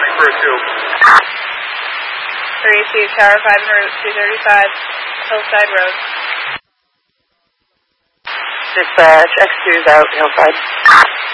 for a 32, Tower 5 en route, 235, Hillside Road. Dispatch, X2 is out, Hillside.